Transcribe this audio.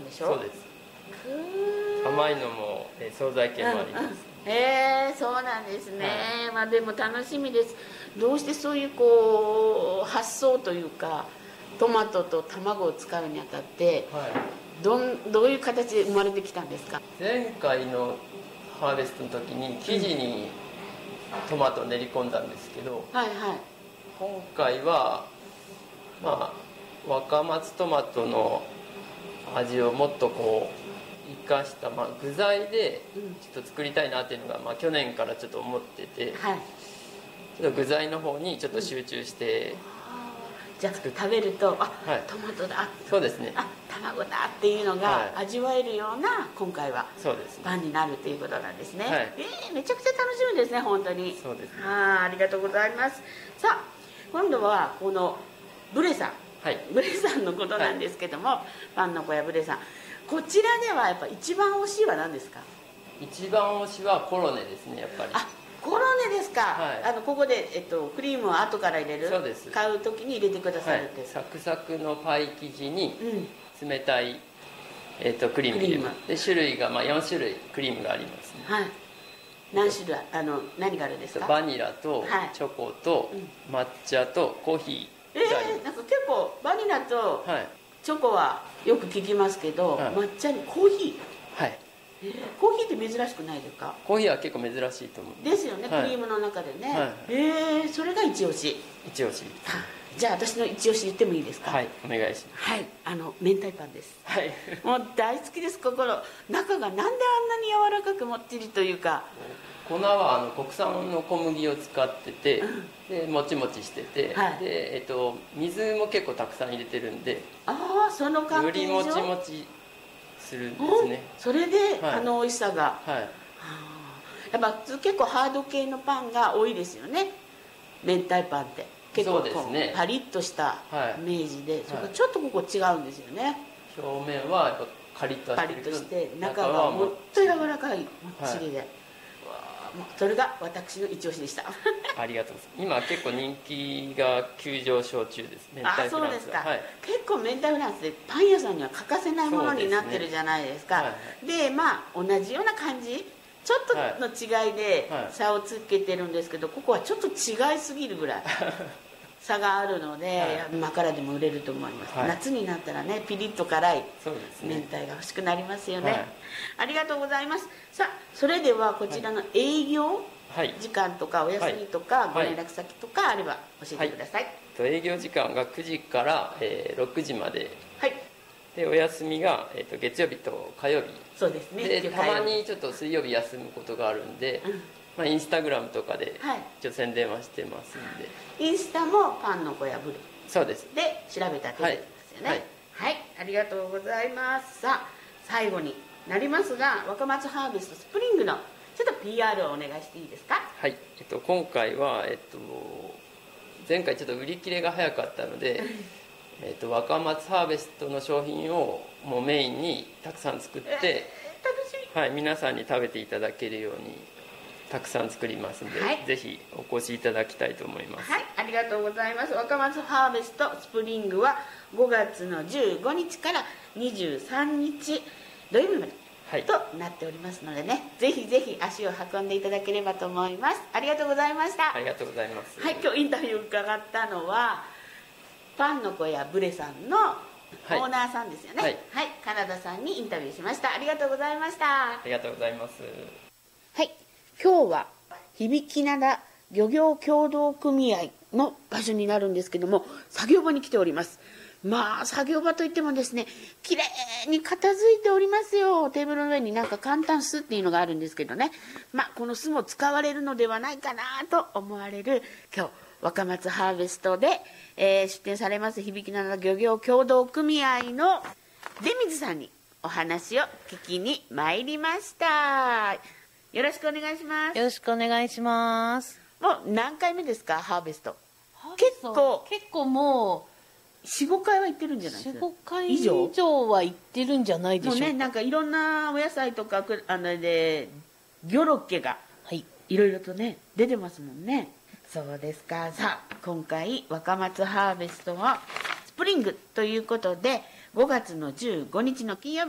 でしょ。 そうです。甘いのも、惣菜系もあります。 そうなんですね、 はい、 まあでも楽しみです。どうしてそういうこう発想というか、トマトと卵を使うにあたって、 はい、 どういう形で生まれてきたんですか？ 前回のハーベストの時に生地にトマトを練り込んだんですけど、 はいはい。 今回はまあ若松トマトの味をもっとこう生かした、具材でちょっと作りたいなっていうのが、去年からちょっと思ってて、 はい、 ちょっと具材の方にちょっと集中して、 じゃあ食べるとはい、 トマトだ、 そうですね、 卵だっていうのが味わえるような今回はそうですね、 パンになるということなんですね。 はい、 めちゃくちゃ楽しみですね、本当に。 そうですね。 ありがとうございます。さあ今度はこのブレさん、 はい、 ブレさんのことなんですけども、パンの小屋ブレさん、こちらではやっぱ一番推しは何ですか？ 一番推しはコロネですね、やっぱり。 コロネですか。 はい、 ここで、クリームを後から入れる。 そうです。 買う時に入れてくださるって、 サクサクのパイ生地に冷たい、クリーム入れます。で種類が、4種類クリームがありますね。 はい。何種類何があるんですか？ バニラとチョコと抹茶とコーヒー。 なんか結構バニラとチョコはよく聞きますけど、抹茶にコーヒー。 はい。 コーヒーって珍しくないですか？ コーヒーは結構珍しいと思うですよね、クリームの中でね。それが一押し。 一押し。 じゃあ私の一押し言ってもいいですか？ はい、お願いします。 はい、明太パンです。 はい。 もう大好きです。中がなんであんなに柔らかくもっちりというか。 粉は国産の小麦を使ってて、でもちもちしてて、で水も結構たくさん入れてるんで、 その関係上よりもちもちするんですね。 それで、美味しさが、やっぱ結構ハード系のパンが多いですよね、明太パンって結構パリッとしたイメージで、それがちょっとここ違うんですよね。 表面はやっぱカリッとパリッとして中がもっと柔らかいもっちりで、それが私の一押しでした。 ありがとうございます。今結構人気が急上昇中です。明太フランス。 そうですか。結構明太フランスでパン屋さんには欠かせないものになってるじゃないですか。で同じような感じ、ちょっとの違いで差をつけてるんですけど、ここはちょっと違いすぎるぐらい差があるので、今からでも売れると思います。夏になったらね、ピリッと辛い明太が欲しくなりますよね。ありがとうございます。さあそれではこちらの営業時間とかお休みとかご連絡先とかあれば教えてください。 営業時間が9時から6時まで、でお休みが月曜日と火曜日。 そうですね。 でたまにちょっと水曜日休むことがあるんで、インスタグラムとかで一応宣伝はしてますんで。 インスタもパンの小屋ブレ、 そうです。 で調べたら出てきますよね。はい、ありがとうございます。さあ最後になりますが、若松ハーベストスプリングのちょっと PR をお願いしていいですか？ はい、今回は、前回ちょっと売り切れが早かったので若松ハーベストの商品をもうメインにたくさん作って、 楽しみ。 はい、皆さんに食べていただけるようにたくさん作りますので、ぜひお越しいただきたいと思います。 はい、ありがとうございます。若松ハーベストスプリングは5月の15日から23日土曜日までとなっておりますのでね、ぜひぜひ足を運んでいただければと思います。ありがとうございました。 ありがとうございます。 はい、今日インタビュー伺ったのはパンの小屋ブレさんのオーナーさんですよね。はい、カナダさんにインタビューしました。ありがとうございました。 ありがとうございます。 はい、今日は響灘漁業協同組合の場所になるんですけども、作業場に来ております。作業場といってもですね、きれいに片付いておりますよ。テーブルの上になんか簡単酢っていうのがあるんですけどね、この酢も使われるのではないかなと思われる今日若松ハーベストで、出店されます響灘漁業協同組合の出水さんにお話を聞きに参りました。よろしくお願いします。 よろしくお願いします。 もう何回目ですか、ハーベスト？ 結構もう 4、5回は行ってるんじゃないですか。 4、5回以上は行ってるんじゃないでしょうか。 もうね、なんかいろんなお野菜とかでギョロッケがいろいろとね出てますもんね。そうですか。さあ今回若松ハーベストはスプリングということで5月の15日の金曜日